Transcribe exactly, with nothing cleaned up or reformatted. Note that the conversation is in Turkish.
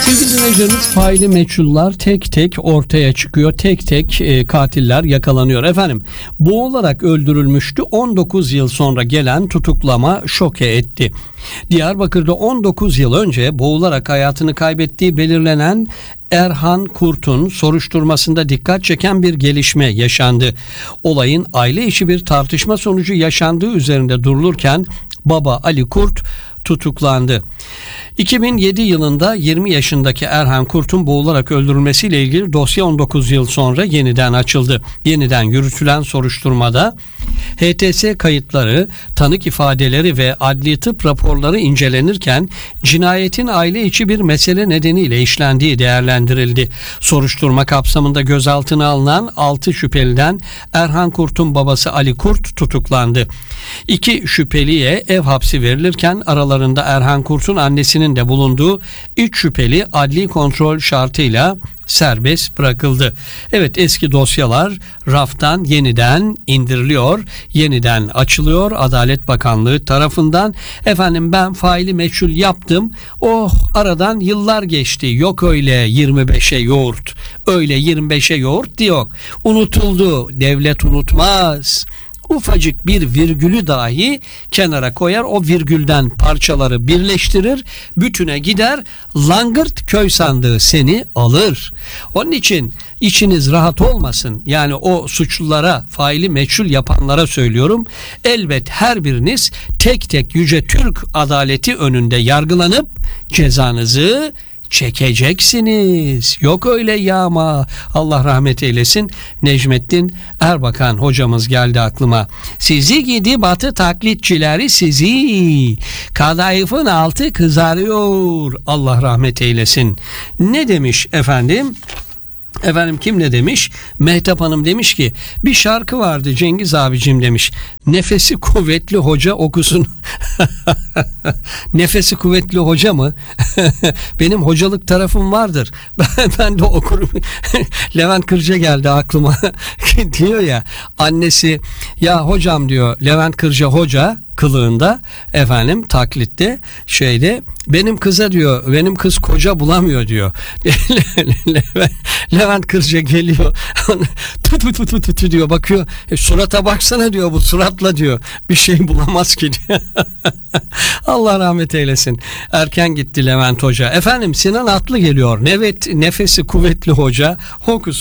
Sevgili dinleyicilerimiz, faili meçhullar tek tek ortaya çıkıyor. Tek tek e, katiller yakalanıyor. Efendim, boğularak öldürülmüştü. on dokuz yıl sonra gelen tutuklama şoke etti. Diyarbakır'da on dokuz yıl önce boğularak hayatını kaybettiği belirlenen Erhan Kurt'un soruşturmasında dikkat çeken bir gelişme yaşandı. Olayın aile içi bir tartışma sonucu yaşandığı üzerinde durulurken baba Ali Kurt tutuklandı. iki bin yedi yılında yirmi yaşındaki Erhan Kurt'un boğularak öldürülmesiyle ilgili dosya on dokuz yıl sonra yeniden açıldı. Yeniden yürütülen soruşturmada H T S kayıtları, tanık ifadeleri ve adli tıp raporları incelenirken cinayetin aile içi bir mesele nedeniyle işlendiği değerlendirildi. Soruşturma kapsamında gözaltına alınan altı şüpheliden Erhan Kurt'un babası Ali Kurt tutuklandı. İki şüpheliye ev hapsi verilirken aralarında Erhan Kurt'un annesinin de bulunduğu üç şüpheli adli kontrol şartıyla serbest bırakıldı. Evet, eski dosyalar raftan yeniden indiriliyor, yeniden açılıyor Adalet Bakanlığı tarafından. Efendim, ben faili meçhul yaptım. Oh, aradan yıllar geçti. Yok öyle yirmi beşe yoğurt. Öyle yirmi beşe yoğurt yok. Unutuldu. Devlet unutmaz. Ufacık bir virgülü dahi kenara koyar, o virgülden parçaları birleştirir, bütüne gider, langırt köy sandığı seni alır. Onun için içiniz rahat olmasın. Yani o suçlulara, faili meçhul yapanlara söylüyorum. Elbet her biriniz tek tek Yüce Türk adaleti önünde yargılanıp cezanızı çekeceksiniz. Yok öyle yağma. Allah rahmet eylesin. Necmettin Erbakan hocamız geldi aklıma. Sizi gidi batı taklitçileri sizi. Kadayıfın altı kızarıyor. Allah rahmet eylesin. Ne demiş efendim? Efendim, kim ne demiş? Mehtap Hanım demiş ki bir şarkı vardı Cengiz abicim demiş. Nefesi kuvvetli hoca okusun. Nefesi kuvvetli hoca mı? Benim hocalık tarafım vardır. Ben, ben de okurum. Levent Kırca geldi aklıma. Diyor ya annesi, ya hocam diyor, Levent Kırca hoca kılığında, efendim taklitte şeyde, benim kıza diyor, benim kız koca bulamıyor diyor. Levent Kırca geliyor tut tut tut tut tut diyor, bakıyor, e, surata baksana diyor, bu suratla diyor bir şey bulamaz ki diyor. Allah rahmet eylesin. Erken gitti Levent Hoca. Efendim, Sinan Atlı geliyor. Evet, nefesi kuvvetli hoca okusun.